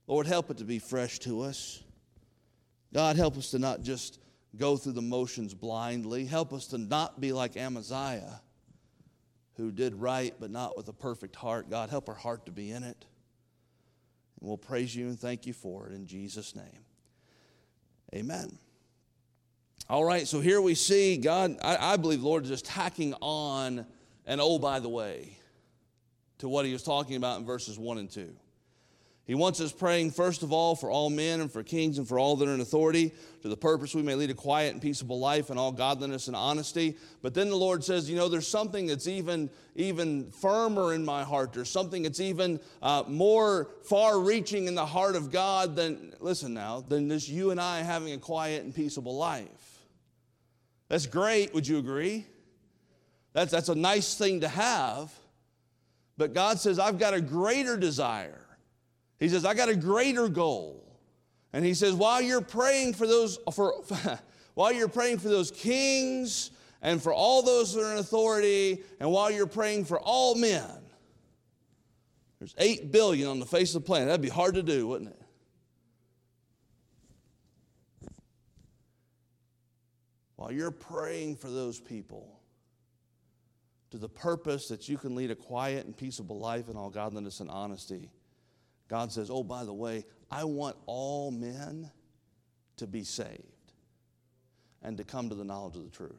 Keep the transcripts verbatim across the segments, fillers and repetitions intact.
Lord, help it to be fresh to us. God, help us to not just go through the motions blindly. Help us to not be like Amaziah, who did right but not with a perfect heart. God, help our heart to be in it. And we'll praise you and thank you for it in Jesus' name. Amen. All right, so here we see God, I, I believe the Lord is just tacking on an oh, by the way, to what he was talking about in verses one and two. He wants us praying, first of all, for all men and for kings and for all that are in authority, to the purpose we may lead a quiet and peaceable life in all godliness and honesty. But then the Lord says, you know, there's something that's even, even firmer in my heart. There's something that's even uh, more far-reaching in the heart of God than, listen now, than just you and I having a quiet and peaceable life. That's great, would you agree? That's, that's a nice thing to have. But God says, I've got a greater desire. He says, I got a greater goal. And he says, while you're praying for those, for, while you're praying for those kings and for all those that are in authority, and while you're praying for all men, there's eight billion on the face of the planet. That'd be hard to do, wouldn't it? While you're praying for those people, to the purpose that you can lead a quiet and peaceable life in all godliness and honesty, God says, oh, by the way, I want all men to be saved and to come to the knowledge of the truth.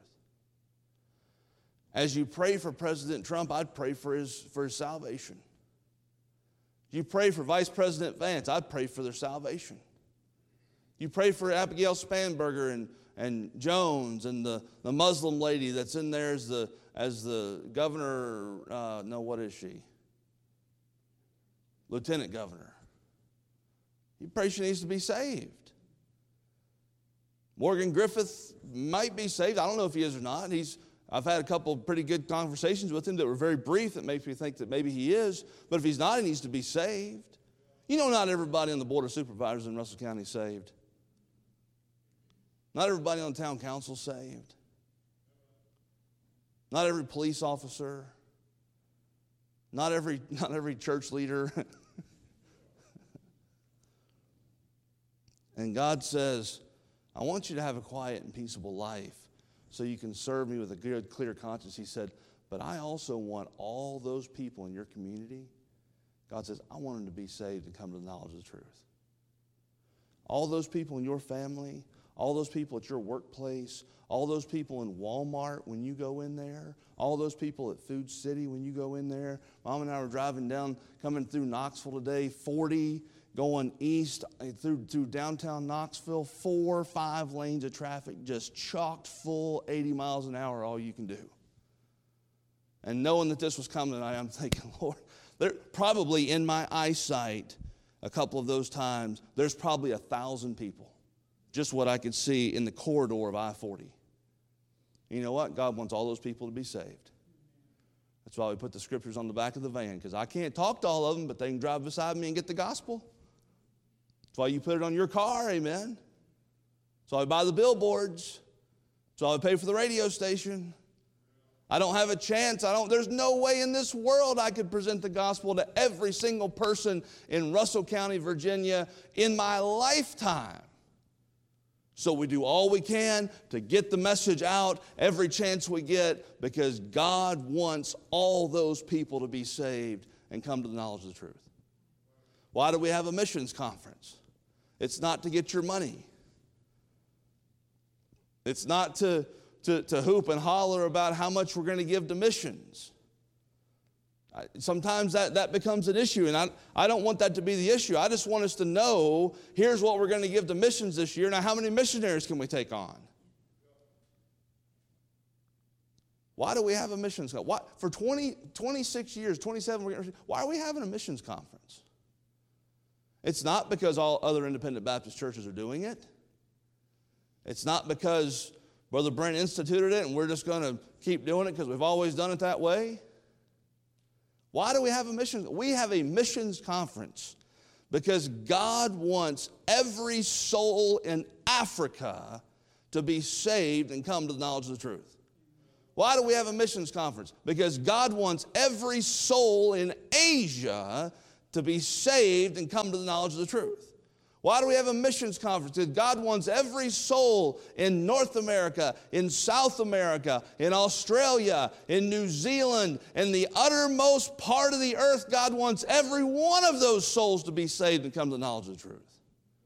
As you pray for President Trump, I'd pray for his, for his salvation. You pray for Vice President Vance, I'd pray for their salvation. You pray for Abigail Spanberger and, and Jones and the, the Muslim lady that's in there as the, as the governor, uh, no, what is she? Lieutenant governor. You pray she needs to be saved. Morgan Griffith might be saved. I don't know if he is or not. He's, I've had a couple of pretty good conversations with him that were very brief that makes me think that maybe he is. But if he's not, he needs to be saved. You know, not everybody on the Board of Supervisors in Russell County is saved. Not everybody on the town council is saved. Not every police officer. Not every, not every church leader. And God says, I want you to have a quiet and peaceable life so you can serve me with a good, clear conscience. He said, but I also want all those people in your community. God says, I want them to be saved and come to the knowledge of the truth. All those people in your family, all those people at your workplace, all those people in Walmart when you go in there, all those people at Food City when you go in there. Mom and I were driving down, coming through Knoxville today, forty, going east through, through downtown Knoxville, four, five lanes of traffic, just chocked full, eighty miles an hour, all you can do. And knowing that this was coming, I'm thinking, Lord, there, probably in my eyesight, a couple of those times, there's probably a thousand people. Just what I could see in the corridor of I forty. You know what? God wants all those people to be saved. That's why we put the scriptures on the back of the van, because I can't talk to all of them, but they can drive beside me and get the gospel. That's why you put it on your car, amen. That's why we buy the billboards. That's why we pay for the radio station. I don't have a chance. I don't, there's no way in this world I could present the gospel to every single person in Russell County, Virginia in my lifetime. So we do all we can to get the message out every chance we get, because God wants all those people to be saved and come to the knowledge of the truth. Why do we have a missions conference? It's not to get your money. It's not to, to, to hoop and holler about how much we're going to give to missions. Sometimes that, that becomes an issue, and I, I don't want that to be the issue. I just want us to know, here's what we're going to give to missions this year. Now, how many missionaries can we take on? Why do we have a missions conference? Why, for twenty, twenty-six years, twenty-seven, why are we having a missions conference? It's not because all other independent Baptist churches are doing it. It's not because Brother Brent instituted it and we're just going to keep doing it because we've always done it that way. Why do we have a missions? We have a missions conference because God wants every soul in Africa to be saved and come to the knowledge of the truth. Why do we have a missions conference? Because God wants every soul in Asia to be saved and come to the knowledge of the truth. Why do we have a missions conference? Because God wants every soul in North America, in South America, in Australia, in New Zealand, in the uttermost part of the earth. God wants every one of those souls to be saved and come to the knowledge of the truth.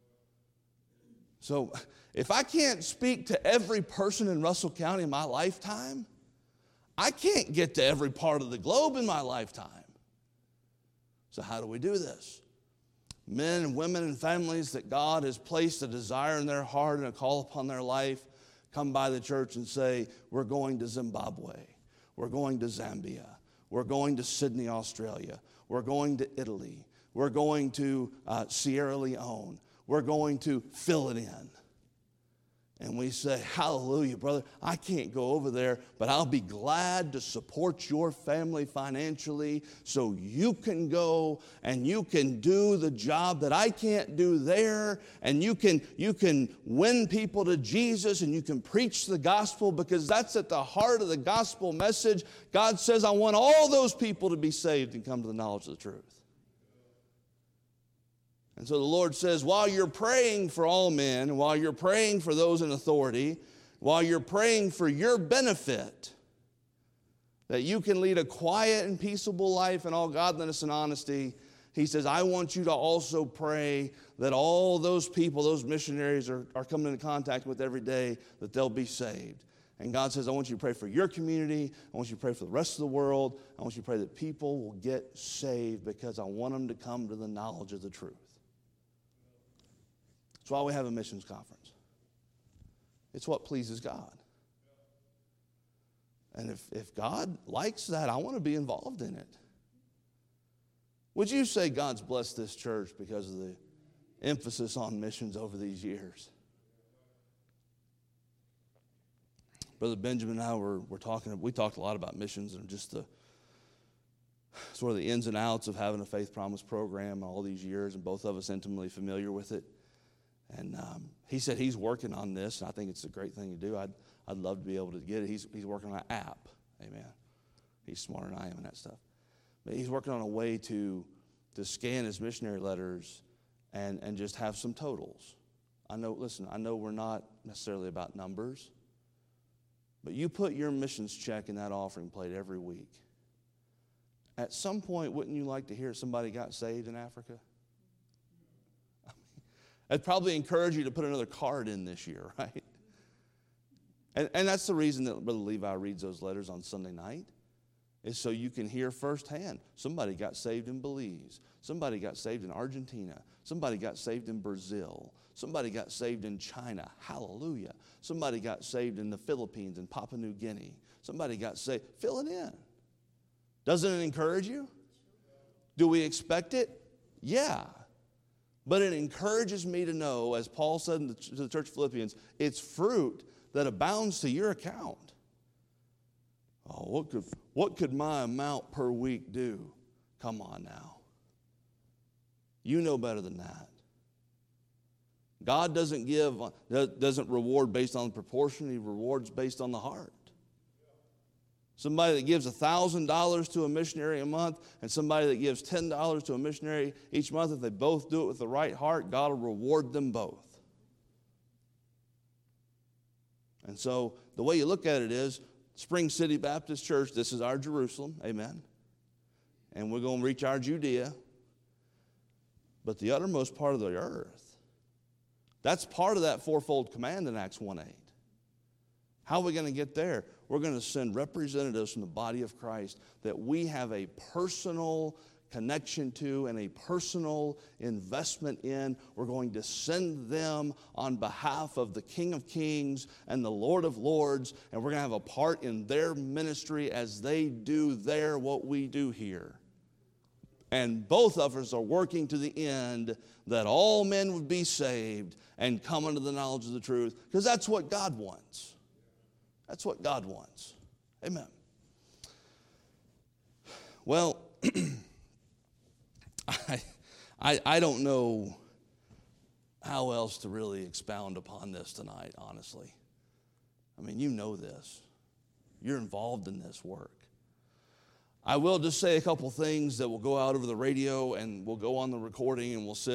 So if I can't speak to every person in Russell County in my lifetime, I can't get to every part of the globe in my lifetime. So how do we do this? Men and women and families that God has placed a desire in their heart and a call upon their life come by the church and say, we're going to Zimbabwe, we're going to Zambia, we're going to Sydney, Australia, we're going to Italy, we're going to uh, Sierra Leone, we're going to fill it in. And we say, hallelujah, brother, I can't go over there, but I'll be glad to support your family financially so you can go and you can do the job that I can't do there, and you can, you can win people to Jesus and you can preach the gospel, because that's at the heart of the gospel message. God says, I want all those people to be saved and come to the knowledge of the truth. And so the Lord says, while you're praying for all men, while you're praying for those in authority, while you're praying for your benefit, that you can lead a quiet and peaceable life in all godliness and honesty, He says, I want you to also pray that all those people, those missionaries are, are coming into contact with every day, that they'll be saved. And God says, I want you to pray for your community. I want you to pray for the rest of the world. I want you to pray that people will get saved, because I want them to come to the knowledge of the truth. That's why we have a missions conference. It's what pleases God. And if, if God likes that, I want to be involved in it. Would you say God's blessed this church because of the emphasis on missions over these years? Brother Benjamin and I were, were talking, we talked a lot about missions and just the sort of the ins and outs of having a faith promise program all these years, and both of us intimately familiar with it. And um, he said he's working on this, and I think it's a great thing to do. I'd, I'd love to be able to get it. He's, he's working on an app. Amen. He's smarter than I am in that stuff. But he's working on a way to, to scan his missionary letters and, and just have some totals. I know, listen, I know we're not necessarily about numbers, but you put your missions check in that offering plate every week. At some point, wouldn't you like to hear somebody got saved in Africa? I'd probably encourage you to put another card in this year, right? And, and that's the reason that Brother Levi reads those letters on Sunday night, is so you can hear firsthand. Somebody got saved in Belize. Somebody got saved in Argentina. Somebody got saved in Brazil. Somebody got saved in China. Hallelujah. Somebody got saved in the Philippines and Papua New Guinea. Somebody got saved. Fill it in. Doesn't it encourage you? Do we expect it? Yeah. But it encourages me to know, as Paul said in the, to the church of Philippians, it's fruit that abounds to your account. Oh, what could, what could my amount per week do? Come on now. You know better than that. God doesn't give, doesn't reward based on the proportion. He rewards based on the heart. Somebody that gives one thousand dollars to a missionary a month and somebody that gives ten dollars to a missionary each month, if they both do it with the right heart, God will reward them both. And so the way you look at it is, Spring City Baptist Church, this is our Jerusalem, amen. And we're going to reach our Judea. But the uttermost part of the earth, that's part of that fourfold command in Acts one eight. How are we going to get there? We're going to send representatives from the body of Christ that we have a personal connection to and a personal investment in. We're going to send them on behalf of the King of Kings and the Lord of Lords, and we're going to have a part in their ministry as they do there what we do here. And both of us are working to the end that all men would be saved and come into the knowledge of the truth, because that's what God wants. That's what God wants. Amen. Well, I, I, I don't know how else to really expound upon this tonight, honestly. I mean, you know this. You're involved in this work. I will just say a couple things that will go out over the radio and will go on the recording, and we'll sit